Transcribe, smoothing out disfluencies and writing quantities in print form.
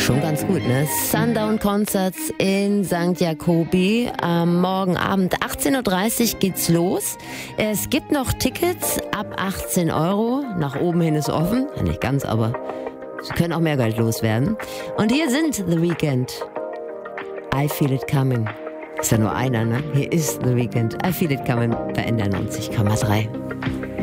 Schon ganz gut, ne? Sundown Concerts in St. Jakobi. Am morgen Abend 18.30 Uhr geht's los. Es gibt noch Tickets ab 18 Euro. Nach oben hin ist offen. Ja, nicht ganz, aber Sie können auch mehr Geld loswerden. Und hier sind The Weeknd. I Feel It Coming. Ist ja nur einer, ne? Hier ist The Weeknd. I Feel It Coming bei NDR 90,3.